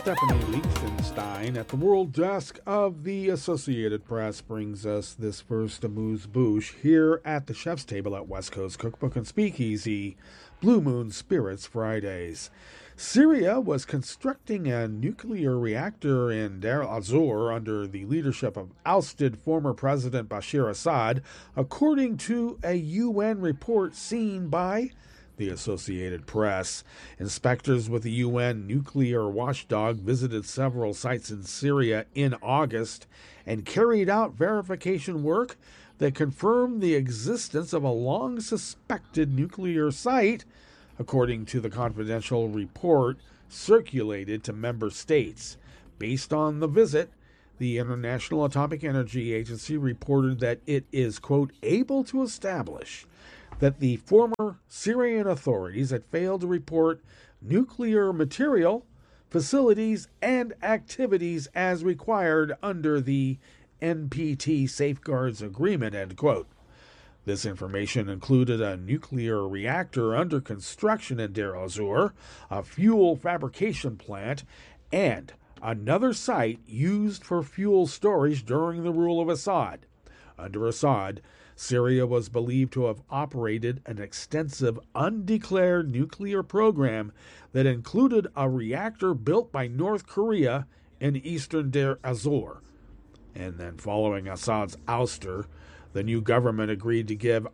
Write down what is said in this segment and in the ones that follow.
Stephanie Liechtenstein at the World Desk of the Associated Press brings us this first amuse-bouche here at the Chef's Table at West Coast Cookbook and Speakeasy, Blue Moon Spirits Fridays. Syria was constructing a nuclear reactor in Deir al-Zor under the leadership of ousted former President Bashar Assad, according to a UN report seen by the Associated Press. Inspectors with the UN nuclear watchdog visited several sites in Syria in August and carried out verification work that confirmed the existence of a long-suspected nuclear site, according to the confidential report circulated to member states. Based on the visit, the International Atomic Energy Agency reported that it is, quote, able to establish that the former Syrian authorities had failed to report nuclear material, facilities, and activities as required under the NPT Safeguards Agreement, end quote. This information included a nuclear reactor under construction in Deir al-Zor, a fuel fabrication plant, and another site used for fuel storage during the rule of Assad. Under Assad, Syria was believed to have operated an extensive undeclared nuclear program that included a reactor built by North Korea in eastern Deir al-Zor. And then following Assad's ouster, the new government agreed to give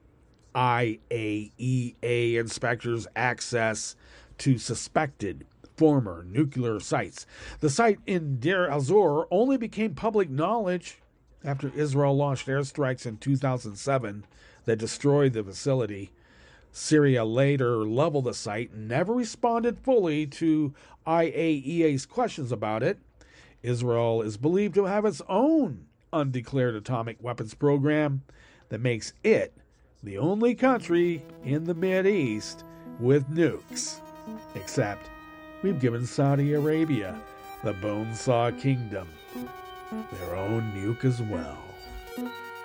IAEA inspectors access to suspected former nuclear sites. The site in Deir al-Zor only became public knowledge after Israel launched airstrikes in 2007 that destroyed the facility. Syria later leveled the site and never responded fully to IAEA's questions about it. Israel is believed to have its own undeclared atomic weapons program that makes it the only country in the Mideast with nukes. Except we've given Saudi Arabia, the Bone Saw Kingdom, their own nuke as well.